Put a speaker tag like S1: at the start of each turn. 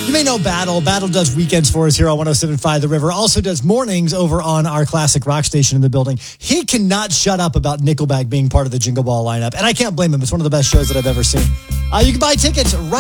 S1: You may know Battle. Battle does weekends for us here on 107.5 The River. Also does mornings over on our classic rock station in the building. He cannot shut up about Nickelback being part of the Jingle Ball lineup, and I can't blame him. It's one of the best shows that I've ever seen. You can buy tickets right